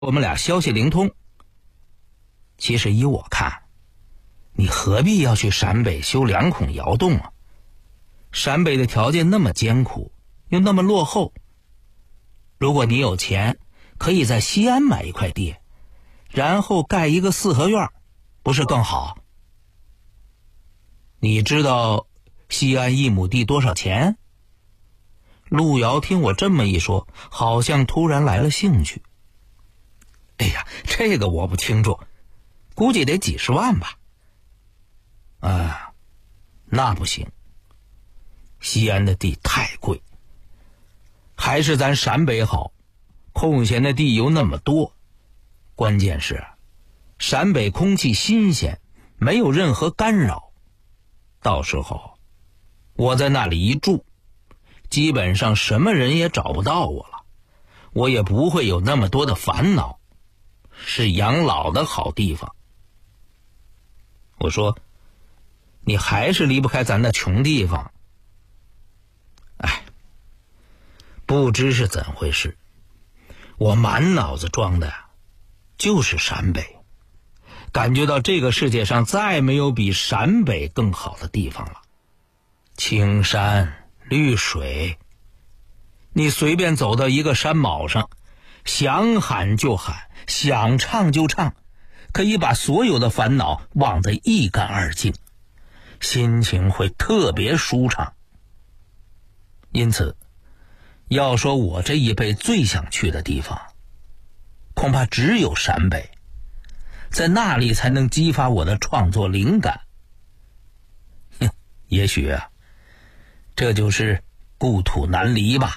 我们俩消息灵通。其实依我看，你何必要去陕北修2孔窑洞啊？陕北的条件那么艰苦，又那么落后。如果你有钱，可以在西安买一块地，然后盖一个4合院，不是更好？你知道西安1亩地多少钱？路遥听我这么一说，好像突然来了兴趣。哎呀，这个我不清楚，估计得几十万吧。那不行，西安的地太贵，还是咱陕北好，空闲的地又那么多。关键是陕北空气新鲜，没有任何干扰，到时候我在那里一住，基本上什么人也找不到我了，我也不会有那么多的烦恼，是养老的好地方。我说，你还是离不开咱的穷地方。不知是怎回事，我满脑子装的就是陕北，感觉到这个世界上再没有比陕北更好的地方了。青山绿水，你随便走到一个山峁上，想喊就喊，想唱就唱，可以把所有的烦恼忘得一干二净，心情会特别舒畅。因此要说我这一辈最想去的地方，恐怕只有陕北，在那里才能激发我的创作灵感。也许这就是故土难离吧。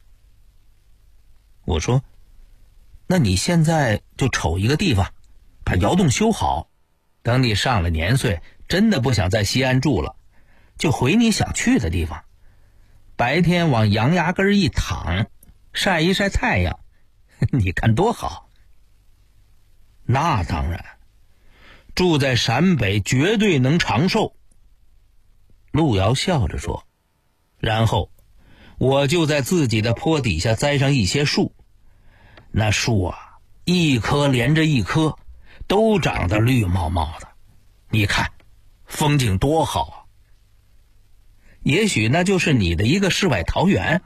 我说，那你现在就瞅一个地方，把窑洞修好，等你上了年岁，真的不想在西安住了，就回你想去的地方，白天往羊牙根一躺，晒一晒太阳，你看多好。那当然，住在陕北绝对能长寿。路遥笑着说，然后我就在自己的坡底下栽上一些树，那树一棵连着一棵，都长得绿茂茂的，你看风景多好啊。也许那就是你的一个世外桃源。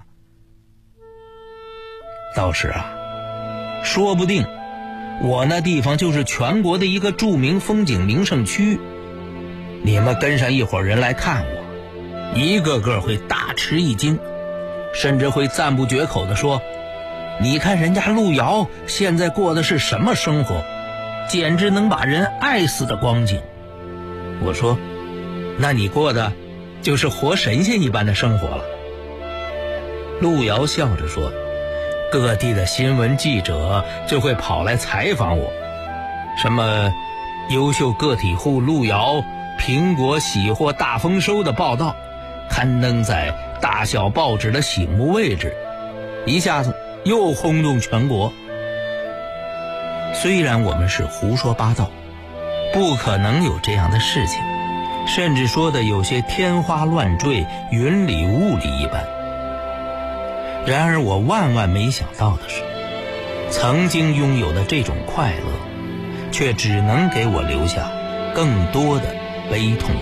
倒是说不定我那地方就是全国的一个著名风景名胜区，你们跟上一伙人来看我，一个个会大吃一惊，甚至会赞不绝口地说，你看人家路遥现在过的是什么生活，简直能把人爱死的光景。我说，那你过的就是活神仙一般的生活了。路遥笑着说，各地的新闻记者就会跑来采访我，什么优秀个体户路遥苹果喜获大丰收的报道，刊登在大小报纸的醒目位置，一下子又轰动全国。虽然我们是胡说八道，不可能有这样的事情，甚至说的有些天花乱坠，云里雾里一般。然而我万万没想到的是，曾经拥有的这种快乐，却只能给我留下更多的悲痛。